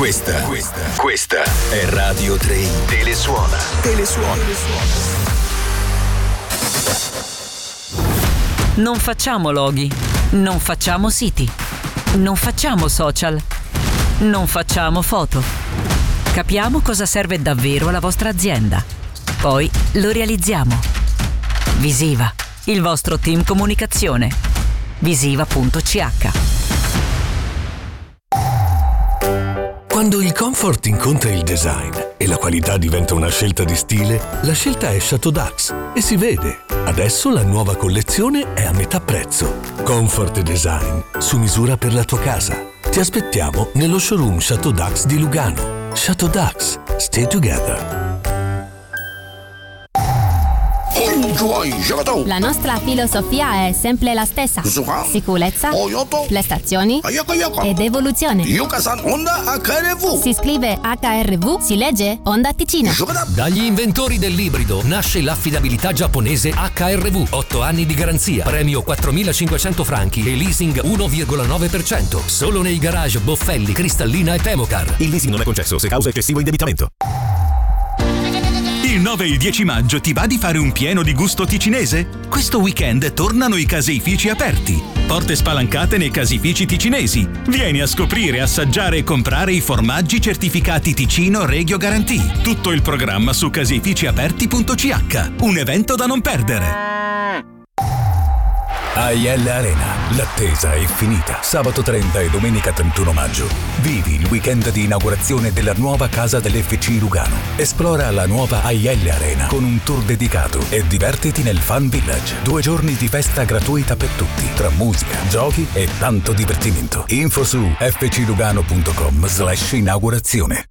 Questa è Radio 3 Telesuona. Non facciamo loghi, non facciamo siti, non facciamo social, non facciamo foto. Capiamo cosa serve davvero alla vostra azienda. Poi lo realizziamo. Visiva, il vostro team comunicazione. Visiva.ch. Quando il comfort incontra il design e la qualità diventa una scelta di stile, la scelta è Chateau Dax e si vede. Adesso la nuova collezione è a metà prezzo. Comfort e design su misura per la tua casa. Ti aspettiamo nello showroom Chateau Dax di Lugano. Chateau Dax, stay together. La nostra filosofia è sempre la stessa: sicurezza, prestazioni ed evoluzione. Si scrive HRV, si legge Honda Ticino. Dagli inventori dell'ibrido nasce l'affidabilità giapponese HRV. 8 anni di garanzia, premio 4.500 franchi e leasing 1,9%. Solo nei garage Boffelli, Cristallina e Temocar. Il leasing non è concesso se causa eccessivo indebitamento. Il 9 e il 10 maggio ti va di fare un pieno di gusto ticinese? Questo weekend tornano i caseifici aperti. Porte spalancate nei caseifici ticinesi. Vieni a scoprire, assaggiare e comprare i formaggi certificati Ticino Regio Guarantee. Tutto il programma su caseificiaperti.ch. Un evento da non perdere. AIL Arena, l'attesa è finita. Sabato 30 e domenica 31 maggio. Vivi il weekend di inaugurazione della nuova casa dell'FC Lugano. Esplora la nuova AIL Arena con un tour dedicato e divertiti nel Fun Village. 2 giorni di festa gratuita per tutti, tra musica, giochi e tanto divertimento. Info su fclugano.com/inaugurazione.